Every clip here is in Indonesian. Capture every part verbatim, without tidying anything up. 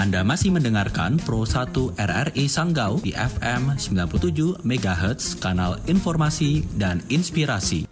Anda masih mendengarkan Pro satu R R I Sanggau di F M sembilan puluh tujuh megahertz, kanal informasi dan inspirasi.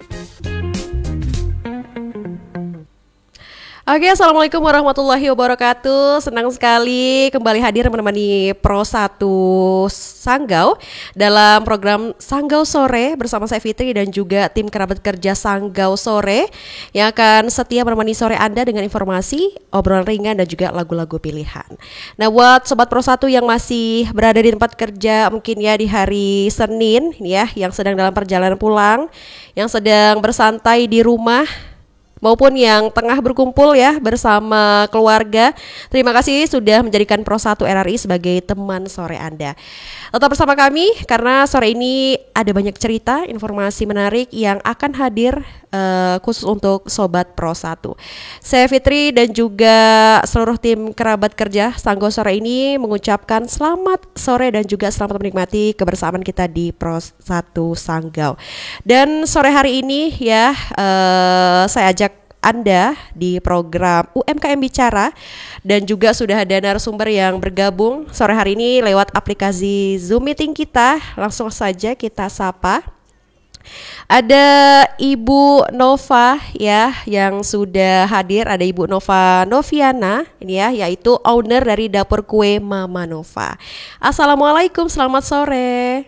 Oke, Assalamualaikum warahmatullahi wabarakatuh. Senang sekali kembali hadir menemani Pro satu Sanggau dalam program Sanggau Sore bersama saya Fitri dan juga tim kerabat kerja Sanggau Sore yang akan setia menemani sore Anda dengan informasi, obrolan ringan dan juga lagu-lagu pilihan. Nah, buat sobat Pro satu yang masih berada di tempat kerja mungkin ya di hari Senin ya, yang sedang dalam perjalanan pulang, yang sedang bersantai di rumah, maupun yang tengah berkumpul ya bersama keluarga. Terima kasih sudah menjadikan Pro satu R R I sebagai teman sore Anda. Tetap bersama kami karena sore ini ada banyak cerita, informasi menarik yang akan hadir uh, khusus untuk Sobat Pro satu. Saya Fitri dan juga seluruh tim kerabat kerja Sanggau Sore ini mengucapkan selamat sore dan juga selamat menikmati kebersamaan kita di Pro satu Sanggau. Dan sore hari ini ya uh, saya ajak Anda di program U M K M Bicara dan juga sudah ada narasumber yang bergabung sore hari ini lewat aplikasi Zoom Meeting kita. Langsung saja kita sapa. Ada Ibu Nova ya yang sudah hadir, ada Ibu Nova Noviana ini ya, yaitu owner dari Dapur Kue Mama Nova. Assalamualaikum, selamat sore.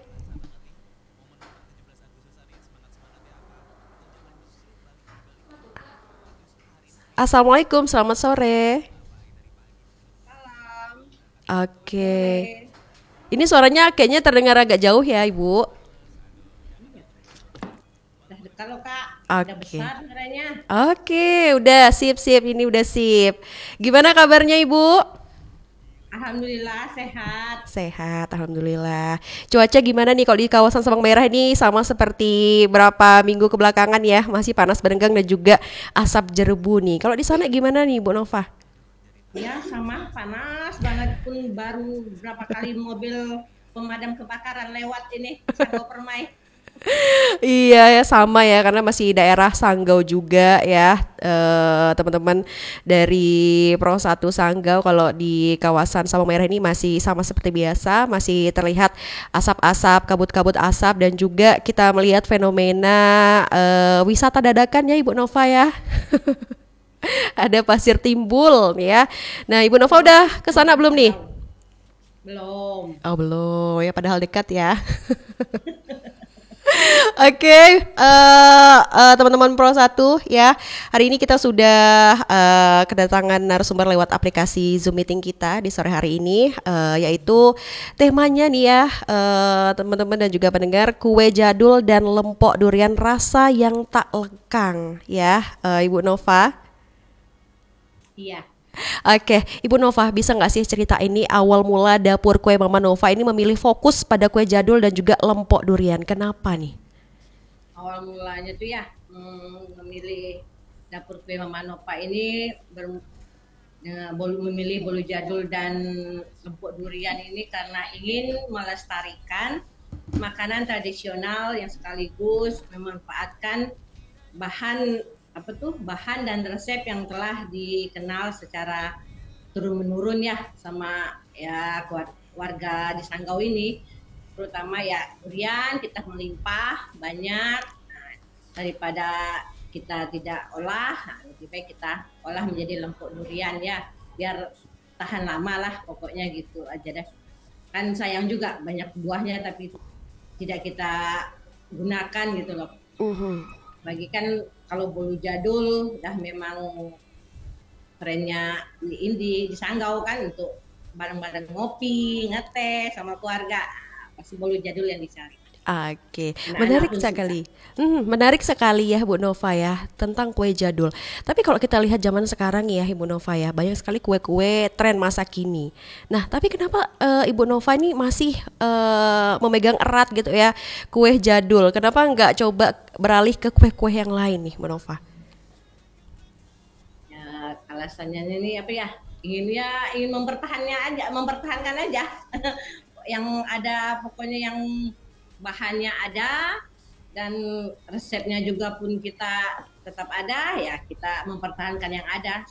Assalamualaikum, selamat sore. Malam. Oke. Ini suaranya kayaknya terdengar agak jauh ya, Ibu. Udah dekat loh Kak. Udah Oke. besar suaranya. Oke, udah sip-sip, ini udah sip. Gimana kabarnya, Ibu? Alhamdulillah sehat. Sehat, alhamdulillah. Cuaca gimana nih kalau di kawasan Sabang Merah ini, sama seperti berapa minggu kebelakangan ya, masih panas berenggang dan juga asap jerebu nih. Kalau di sana gimana nih, Bu Nova? Ya sama, panas banget pun baru berapa kali mobil pemadam kebakaran lewat ini Sanggau Permai. Iya ya, sama ya, karena masih daerah Sanggau juga ya, eh, teman-teman dari Pro satu Sanggau. Kalau di kawasan Sabang Merah ini masih sama seperti biasa, masih terlihat asap-asap, kabut-kabut asap, dan juga kita melihat fenomena eh, wisata dadakan ya Ibu Nova ya. Ada pasir timbul ya. Nah, Ibu Nova udah kesana belum nih? Belum. Oh belum ya, padahal dekat ya. Oke, okay, uh, uh, teman-teman Pro satu ya. Hari ini kita sudah uh, kedatangan narasumber lewat aplikasi Zoom Meeting kita di sore hari ini, uh, yaitu temanya nih ya, uh, teman-teman dan juga pendengar, kue jadul dan lempok durian rasa yang tak lekang ya, uh, Ibu Nova. Iya. Oke, Ibu Nova, bisa nggak sih cerita ini awal mula Dapur Kue Mama Nova ini memilih fokus pada kue jadul dan juga lempok durian? Kenapa nih? Awal mulanya tuh ya hmm, memilih Dapur Kue Mama Nova ini ber, eh, bolu- memilih bolu jadul dan lempuk durian ini karena ingin melestarikan makanan tradisional yang sekaligus memanfaatkan bahan apa tuh bahan dan resep yang telah dikenal secara turun menurun ya sama ya warga di Sanggau ini, terutama ya durian kita melimpah banyak. Nah, daripada kita tidak olah, nah, lebih baik kita olah menjadi lempuk durian ya, biar tahan lama lah pokoknya gitu aja deh. Kan sayang juga banyak buahnya tapi tidak kita gunakan gitu loh. Uhum. Bagi kan kalau bolu jadul udah memang trennya di Indi di Sanggau kan untuk bareng-bareng ngopi, ngeteh sama keluarga. Pasti bolu jadul yang dicari. Oke, Anak-anak menarik pun sekali. Hmm, menarik sekali ya Bu Nova ya tentang kue jadul. Tapi kalau kita lihat zaman sekarang ya Ibu Nova ya, banyak sekali kue-kue tren masa kini. Nah, tapi kenapa eh, Ibu Nova ini masih eh, memegang erat gitu ya kue jadul? Kenapa nggak coba beralih ke kue-kue yang lain nih Bu Nova? Ya, alasannya ini apa ya? Ingin ya ingin mempertahankannya aja, mempertahankan aja. Yang ada pokoknya yang bahannya ada dan resepnya juga pun kita tetap ada, ya kita mempertahankan yang ada